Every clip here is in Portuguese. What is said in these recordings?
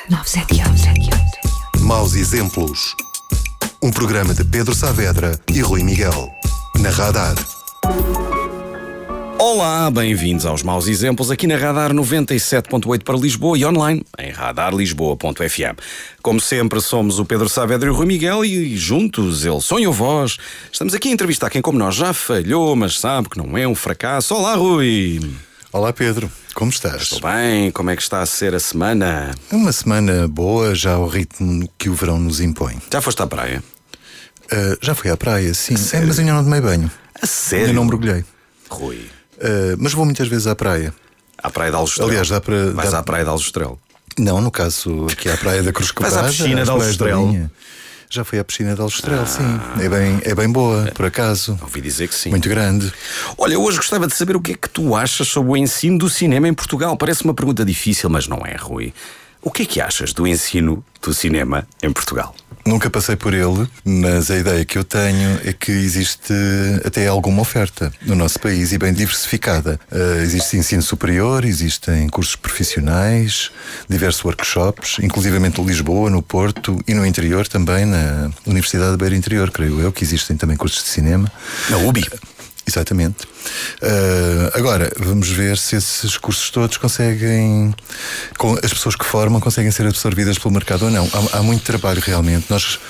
978. Maus Exemplos. Um programa de Pedro Saavedra e Rui Miguel. Na Radar. Olá, bem-vindos aos Maus Exemplos aqui na Radar 97.8 para Lisboa e online em radarlisboa.fm. Como sempre, somos o Pedro Saavedra e o Rui Miguel e juntos, ele som e a voz. Estamos aqui a entrevistar quem como nós já falhou, mas sabe que não é um fracasso. Olá, Rui! Olá, Pedro. Como estás? Estou bem. Como é que está a ser a semana? É uma semana boa, já ao ritmo que o verão nos impõe. Já foste à praia? Já fui à praia, sim. Sério? Mas ainda não tomei banho. A sério? Ainda não mergulhei. Rui, Mas vou muitas vezes à praia. à praia de Aljustrel. Aliás, dá para... Vais à praia de Aljustrel? Não, no caso, aqui à praia da Cruz Vais à Quebrada. piscina de Aljustrel? Já fui à piscina de Aljustrel, sim. É bem boa, por acaso. Ouvi dizer que sim. Muito grande. Olha, hoje gostava de saber o que é que tu achas sobre o ensino do cinema em Portugal. Parece uma pergunta difícil, mas não é, Rui. O que é que achas do ensino do cinema em Portugal? Nunca passei por ele, mas a ideia que eu tenho é que existe até alguma oferta no nosso país e bem diversificada. Existe ensino superior, existem cursos profissionais, diversos workshops, inclusivamente em Lisboa, no Porto e no interior também, na Universidade da Beira Interior, creio eu, que existem também cursos de cinema. Na UBI? Exatamente. Agora, vamos ver se esses cursos todos conseguem, as pessoas que formam, conseguem ser absorvidas pelo mercado ou não. Há muito trabalho realmente. Nós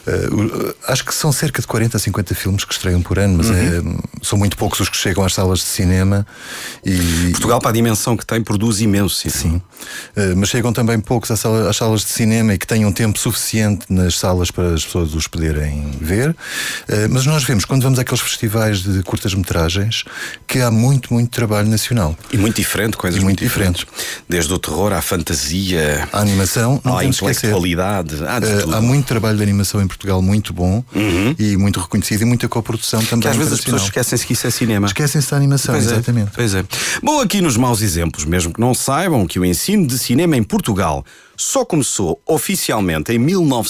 acho que são cerca de 40 a 50 filmes que estreiam por ano, mas são muito poucos os que chegam às salas de cinema. Portugal, para a dimensão que tem, produz imenso cinema. Sim, mas chegam também poucos às salas de cinema e que tenham tempo suficiente nas salas para as pessoas os poderem ver. Mas nós vemos, quando vamos àqueles festivais de curtas-metragens, que há muito trabalho nacional. E muito diferente, coisas muito diferentes. Desde o terror à fantasia, à animação, não à intelectualidade, há muito trabalho de animação em Portugal muito bom e muito reconhecido e muita coprodução também. Que às vezes as pessoas esquecem-se que isso é cinema. Esquecem-se da animação, exatamente. Pois é. Bom, aqui nos Maus Exemplos, mesmo que não saibam que o ensino de cinema em Portugal só começou oficialmente em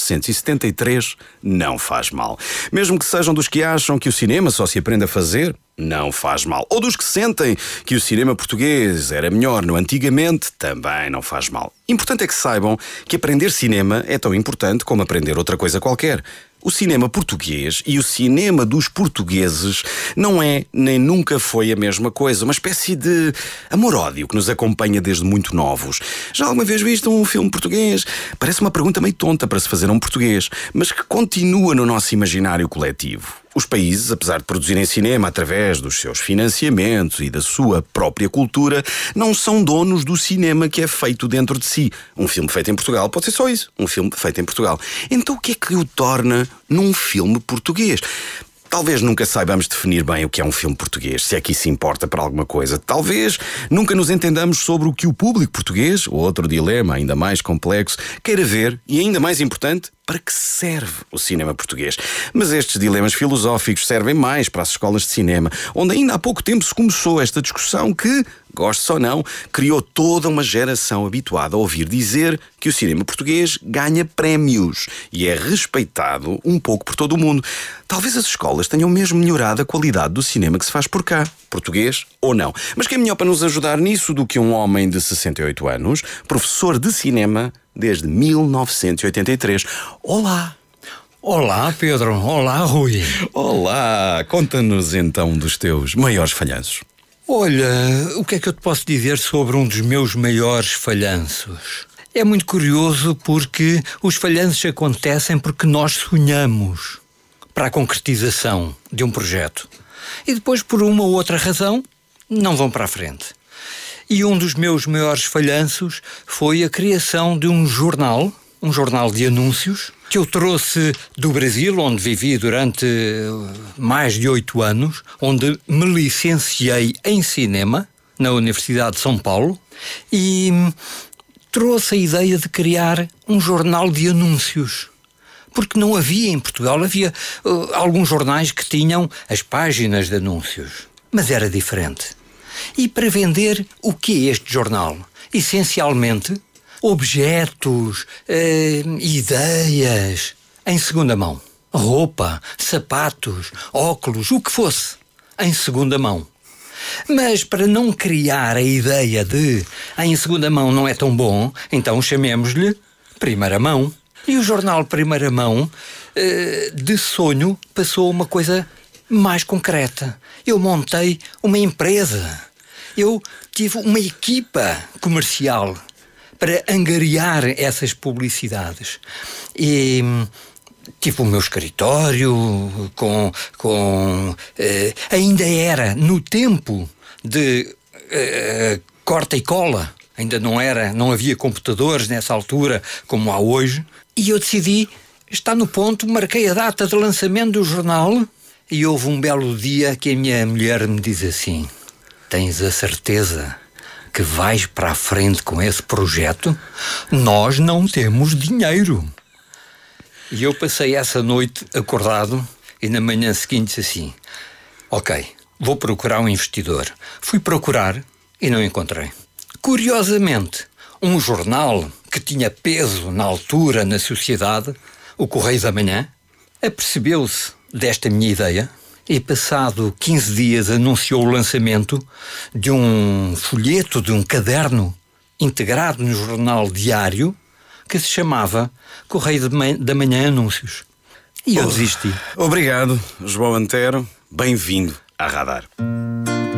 1973, não faz mal. Mesmo que sejam dos que acham que o cinema só se aprende a fazer, não faz mal. Ou dos que sentem que o cinema português era melhor no antigamente, também não faz mal. Importante é que saibam que aprender cinema é tão importante como aprender outra coisa qualquer. O cinema português e o cinema dos portugueses não é nem nunca foi a mesma coisa. Uma espécie de amor-ódio que nos acompanha desde muito novos. Já alguma vez viste um filme português? Parece uma pergunta meio tonta para se fazer a um português, mas que continua no nosso imaginário coletivo. Os países, apesar de produzirem cinema através dos seus financiamentos e da sua própria cultura, não são donos do cinema que é feito dentro de si. Um filme feito em Portugal pode ser só isso, um filme feito em Portugal. Então o que é que o torna num filme português? Talvez nunca saibamos definir bem o que é um filme português, se é que isso importa para alguma coisa. Talvez nunca nos entendamos sobre o que o público português, ou outro dilema ainda mais complexo, queira ver e, ainda mais importante, para que serve o cinema português. Mas estes dilemas filosóficos servem mais para as escolas de cinema, onde ainda há pouco tempo se começou esta discussão que, goste ou não, criou toda uma geração habituada a ouvir dizer que o cinema português ganha prémios e é respeitado um pouco por todo o mundo. Talvez as escolas tenham mesmo melhorado a qualidade do cinema que se faz por cá, português ou não. Mas quem é melhor para nos ajudar nisso do que um homem de 68 anos, professor de cinema desde 1983. Olá! Olá, Pedro. Olá, Rui. Olá! Conta-nos então dos teus maiores falhanços. Olha, o que é que eu te posso dizer sobre um dos meus maiores falhanços? É muito curioso porque os falhanços acontecem porque nós sonhamos para a concretização de um projeto. E depois, por uma ou outra razão, não vão para a frente. E um dos meus maiores falhanços foi a criação de um jornal de anúncios, que eu trouxe do Brasil, onde vivi durante mais de 8 anos, onde me licenciei em cinema, na Universidade de São Paulo, e trouxe a ideia de criar um jornal de anúncios. Porque não havia em Portugal, havia alguns jornais que tinham as páginas de anúncios, mas era diferente. E para vender, o que é este jornal? Essencialmente, objetos, ideias, em segunda mão. Roupa, sapatos, óculos, o que fosse, em segunda mão. Mas para não criar a ideia de em segunda mão não é tão bom, então chamemos-lhe primeira mão. E o jornal Primeira Mão, de sonho, passou a uma coisa mais concreta. Eu montei uma empresa. Eu tive uma equipa comercial para angariar essas publicidades. E tive o meu escritório ainda era no tempo de corta e cola. Ainda não havia computadores nessa altura como há hoje. E eu decidi, está no ponto, marquei a data de lançamento do jornal e houve um belo dia que a minha mulher me diz assim: tens a certeza que vais para a frente com esse projeto? Nós não temos dinheiro. E eu passei essa noite acordado e na manhã seguinte disse assim: ok, vou procurar um investidor. Fui procurar e não encontrei. Curiosamente, um jornal que tinha peso na altura na sociedade, o Correio da Manhã, apercebeu-se desta minha ideia e, passado 15 dias, anunciou o lançamento de um folheto, de um caderno integrado no jornal diário que se chamava Correio da Manhã Anúncios. E eu desisti. Obrigado, João Antero. Bem-vindo à Radar.